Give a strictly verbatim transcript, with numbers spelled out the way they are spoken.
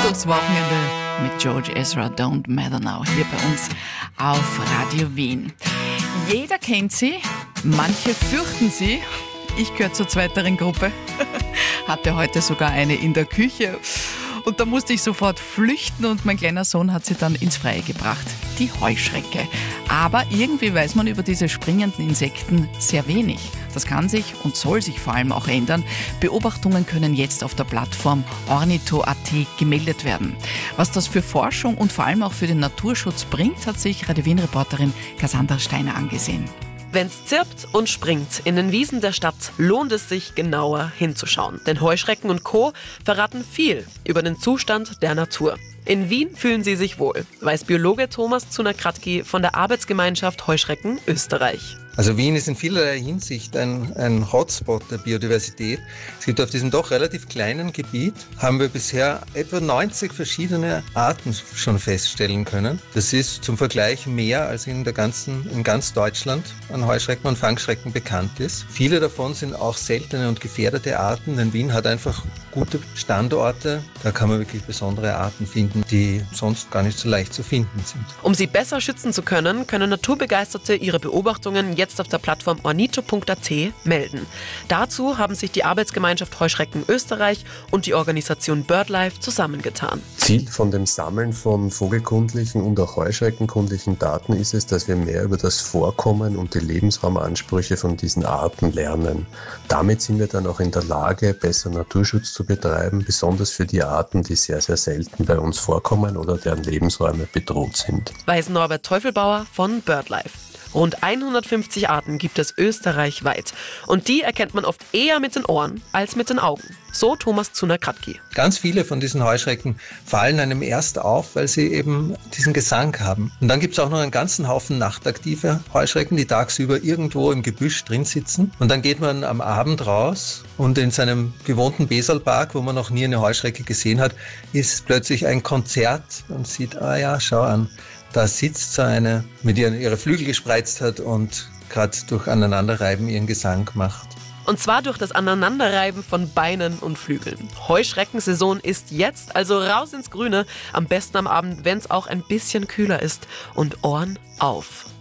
durchs Wochenende mit George Ezra, Don't Matter Now, hier bei uns auf Radio Wien. Jeder kennt sie, manche fürchten sie. Ich gehöre zur zweiteren Gruppe, hatte heute sogar eine in der Küche. Und da musste ich sofort flüchten und mein kleiner Sohn hat sie dann ins Freie gebracht. Die Heuschrecke. Aber irgendwie weiß man über diese springenden Insekten sehr wenig. Das kann sich und soll sich vor allem auch ändern. Beobachtungen können jetzt auf der Plattform ornitho punkt at gemeldet werden. Was das für Forschung und vor allem auch für den Naturschutz bringt, hat sich Radio Wien-Reporterin Cassandra Steiner angesehen. Wenn's zirpt und springt in den Wiesen der Stadt, lohnt es sich genauer hinzuschauen. Denn Heuschrecken und Co. verraten viel über den Zustand der Natur. In Wien fühlen sie sich wohl, weiß Biologe Thomas Zuner-Kratky von der Arbeitsgemeinschaft Heuschrecken Österreich. Also Wien ist in vielerlei Hinsicht ein, ein Hotspot der Biodiversität. Es gibt auf diesem doch relativ kleinen Gebiet, haben wir bisher etwa neunzig verschiedene Arten schon feststellen können. Das ist zum Vergleich mehr, als in, der ganzen, in ganz Deutschland an Heuschrecken und Fangschrecken bekannt ist. Viele davon sind auch seltene und gefährdete Arten, denn Wien hat einfach gute Standorte. Da kann man wirklich besondere Arten finden, die sonst gar nicht so leicht zu finden sind. Um sie besser schützen zu können, können Naturbegeisterte ihre Beobachtungen jetzt auf der Plattform ornitho punkt at melden. Dazu haben sich die Arbeitsgemeinschaft Heuschrecken Österreich und die Organisation BirdLife zusammengetan. Ziel von dem Sammeln von vogelkundlichen und auch heuschreckenkundlichen Daten ist es, dass wir mehr über das Vorkommen und die Lebensraumansprüche von diesen Arten lernen. Damit sind wir dann auch in der Lage, besser Naturschutz zu betreiben, besonders für die Arten, die sehr, sehr selten bei uns vorkommen oder deren Lebensräume bedroht sind. Weiß Norbert Teufelbauer von BirdLife. Rund hundertfünfzig Arten gibt es österreichweit. Und die erkennt man oft eher mit den Ohren als mit den Augen. So Thomas Zuner-Kratky. Ganz viele von diesen Heuschrecken fallen einem erst auf, weil sie eben diesen Gesang haben. Und dann gibt es auch noch einen ganzen Haufen nachtaktive Heuschrecken, die tagsüber irgendwo im Gebüsch drin sitzen. Und dann geht man am Abend raus und in seinem gewohnten Besalpark, wo man noch nie eine Heuschrecke gesehen hat, ist plötzlich ein Konzert und sieht, ah ja, schau an. Da sitzt so eine, mit ihr ihre Flügel gespreizt hat und gerade durch Aneinanderreiben ihren Gesang macht. Und zwar durch das Aneinanderreiben von Beinen und Flügeln. Heuschreckensaison ist jetzt, also raus ins Grüne. Am besten am Abend, wenn es auch ein bisschen kühler ist. Und Ohren auf.